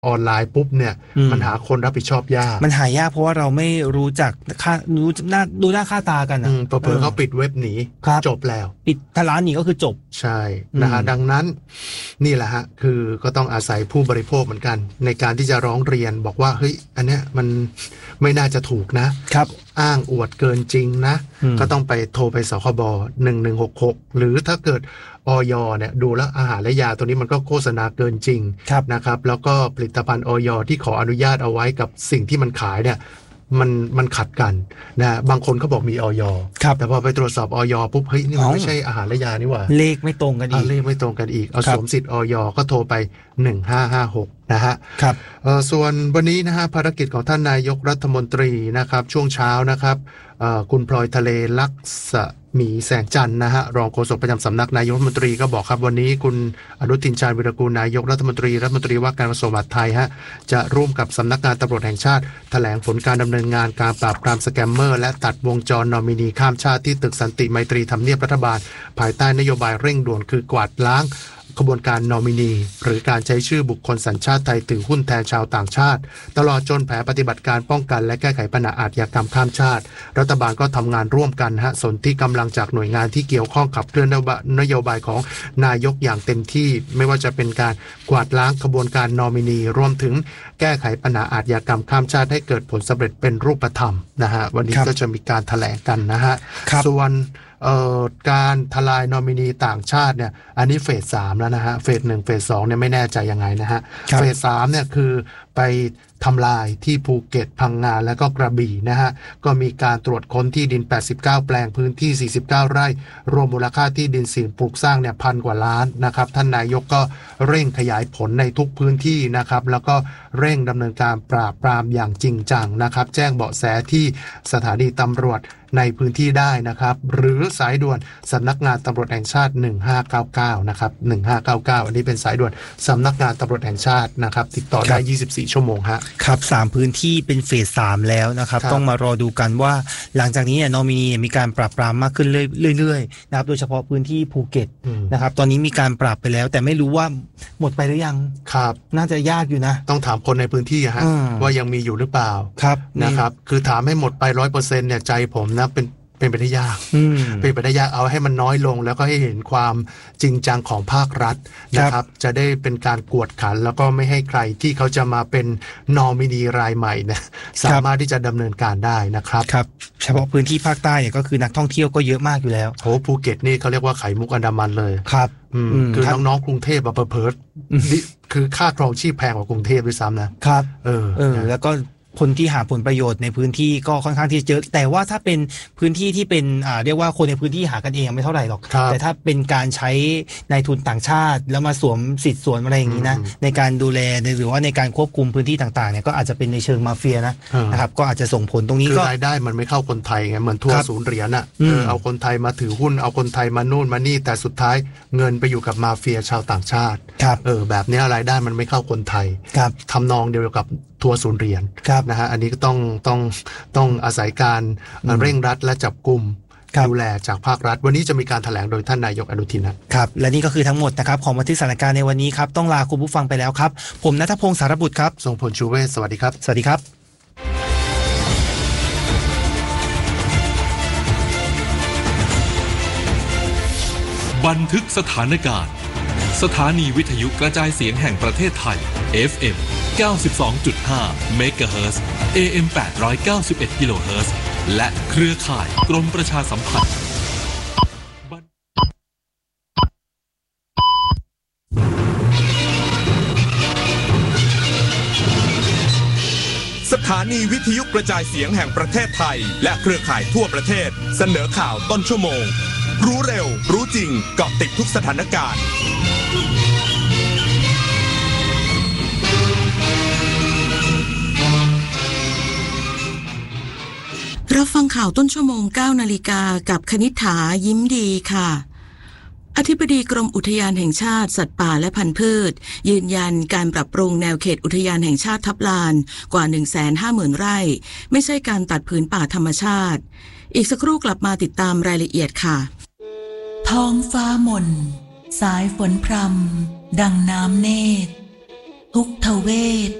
ออนไลน์ปุ๊บเนี่ยมันหาคนรับผิดชอบยากมันหายากเพราะว่าเราไม่รู้จักค่าดูหน้าค่าตากันนะเผลอเขาปิดเว็บหนีจบแล้วปิดทร้านหนีก็คือจบใช่นะฮะดังนั้นนี่แหละฮะคือก็ต้องอาศัยผู้บริโภคเหมือนกันในการที่จะร้องเรียนบอกว่าเฮ้ยอันเนี้ยมันไม่น่าจะถูกนะครับอ้างอวดเกินจริงนะก็ต้องไปโทรไปสคบ1166หรือถ้าเกิดอย.เนี่ยดูแล้วอาหารและยาตัวนี้มันก็โฆษณาเกินจริงนะครับแล้วก็ผลิตภัณฑ์อย.ที่ขออนุญาตเอาไว้กับสิ่งที่มันขายเนี่ยมันขัดกันนะบางคนเขาบอกมีอย.แต่พอไปตรวจสอบอย.ปุ๊บเฮ้ยนี่มันไม่ใช่อาหารและยานี่หว่าเลขไม่ตรงกันอีกเอาสวมสิทธิ์อย.ก็โทรไป1556นะฮะส่วนวันนี้นะฮะภารกิจของท่านนายกรัฐมนตรีนะครับช่วงเช้านะครับคุณพลอยทะเลลักษมีแสงจันทร์นะฮะรองโฆษกประจำสำนักนายกรัฐมนตรีก็บอกครับวันนี้คุณอนุทินชาญวิรากูลนายกรัฐมนตรีว่าการกระทรวงมหาดไทยฮะจะร่วมกับสำนักงานตำรวจแห่งชาติแถลงผลการดำเนินงานการปราบปรามสแกมเมอร์และตัดวงจรนอมินีข้ามชาติที่ตึกสันติไมตรีทำเนียบรัฐบาลภายใต้นโยบายเร่งด่วนคือกวาดล้างขบวนการนอมินีหรือการใช้ชื่อบุคคลสัญชาติไทยถือหุ้นแทนชาวต่างชาติตลอดจนแผนปฏิบัติการป้องกันและแก้ไขปัญหาอาชญากรรมข้ามชาติรัฐบาลก็ทำงานร่วมกันสนที่กำลังจากหน่วยงานที่เกี่ยวข้องขับเคลื่อนนโยบายของนายกอย่างเต็มที่ไม่ว่าจะเป็นการกวาดล้างขบวนการนอมินีรวมถึงแก้ไขปัญหาอาชญากรรมข้ามชาติให้เกิดผลสำเร็จเป็นรูปธรรมนะฮะวันนี้ก็จะมีการแถลงกันนะฮะส่วนการทลายนอมินีต่างชาติเนี่ยอันนี้เฟส 3แล้วนะฮะเฟส 1เฟส 2เนี่ยไม่แน่ใจยังไงนะฮะเฟส 3เนี่ยคือไปทำลายที่ภูเก็ตพังงาและก็กระบี่นะฮะก็มีการตรวจค้นที่ดิน89แปลงพื้นที่49ไร่รวมมูลค่าที่ดินสิ่งปลูกสร้างเนี่ย1,000 กว่าล้านนะครับท่านนายกก็เร่งขยายผลในทุกพื้นที่นะครับแล้วก็เร่งดำเนินการปราบปรามอย่างจริงจังนะครับแจ้งเบาะแสที่สถานีตำรวจในพื้นที่ได้นะครับหรือสายด่วนสำนักงานตำรวจแห่งชาติ1599นะครับ1599อันนี้เป็นสายด่วนสำนักงานตำรวจแห่งชาตินะครับติดต่อได้24ชั่วโมงฮะครับ3พื้นที่เป็นเฟส 3แล้วนะครับต้องมารอดูกันว่าหลังจากนี้นอมินีมีการปราบปรามมากขึ้นเรื่อยๆนะครับโดยเฉพาะพื้นที่ภูเก็ตนะครับตอนนี้มีการปราบไปแล้วแต่ไม่รู้ว่าหมดไปหรือยังครับน่าจะยากอยู่นะต้องถามคนในพื้นที่ฮะว่ายังมีอยู่หรือเปล่าครับนะครับคือถามให้หมดไป 100% เนี่ยใจผมนะเป็นไปได้ยากเป็นไปได้ยากเอาให้มันน้อยลงแล้วก็ให้เห็นความจริงจังของภาครัฐนะครับจะได้เป็นการกวดขันแล้วก็ไม่ให้ใครที่เขาจะมาเป็นนอมินีรายใหม่นะสามารถที่จะดำเนินการได้นะครับครับเฉพาะพื้นที่ภาคใต้เนี่ยก็คือนักท่องเที่ยวก็เยอะมากอยู่แล้วโหภูเก็ตนี่เขาเรียกว่าไข่มุกอันดามันเลยครับคือน้องๆกรุงเทพเพิร์ดคือค่าครองชีพแพงกว่ากรุงเทพด้วยซ้ำนะครับแล้วก็คนที่หาผลประโยชน์ในพื้นที่ก็ค่อนข้างที่จะเยอะแต่ว่าถ้าเป็นพื้นที่ที่เป็นเรียกว่าคนในพื้นที่หากันเองไม่เท่าไหร่หรอกแต่ถ้าเป็นการใช้นายทุนต่างชาติแล้วมาสวมสิทธิ์สวมอะไรอย่างนี้นะในการดูแลหรือว่าในการควบคุมพื้นที่ต่างๆเนี่ยก็อาจจะเป็นในเชิงมาเฟียนะครับก็อาจจะส่งผลตรงนี้ก็รายได้มันไม่เข้าคนไทยไงเหมือนทัวร์ศูนย์เหรียญอ่ะเอาคนไทยมาถือหุ้นเอาคนไทยมานู่นมานี่แต่สุดท้ายเงินไปอยู่กับมาเฟียชาวต่างชาติแบบนี้รายได้มันไม่เข้าคนไทยทำนองเดียวกับทัวร์ศูนย์เหรียญนะฮะอันนี้ก็ต้องอาศัยการเร่งรัดและจับกุมดูแลจากภาครัฐวันนี้จะมีการแถลงโดยท่านนายกอนุทินครับและนี่ก็คือทั้งหมดนะครับของบันทึกสถานการณ์ในวันนี้ครับต้องลาคุณผู้ฟังไปแล้วครับผมณัฐพงศ์สารบุตรครับทรงพลชูเวศสวัสดีครับสวัสดีครับบันทึกสถานการณ์สถานีวิทยุกระจายเสียงแห่งประเทศไทย FM 92.5 เมกะเฮิรตซ์ AM 891 กิโลเฮิรตซ์และเครือข่ายกรมประชาสัมพันธ์สถานีวิทยุกระจายเสียงแห่งประเทศไทยและเครือข่ายทั่วประเทศเสนอข่าวต้นชั่วโมงรู้เร็วรู้จริงเกาะติดทุกสถานการณ์รับฟังข่าวต้นชั่วโมง 9 นาฬิกากับคณิษฐายิ้มดีค่ะอธิบดีกรมอุทยานแห่งชาติสัตว์ป่าและพันธุ์พืชยืนยันการปรับปรุงแนวเขตอุทยานแห่งชาติทับลานกว่า 150,000 ไร่ไม่ใช่การตัดผืนป่าธรรมชาติอีกสักครู่กลับมาติดตามรายละเอียดค่ะท้องฟ้าหม่นสายฝนพรำดังน้ำเนตรทุกทเวศ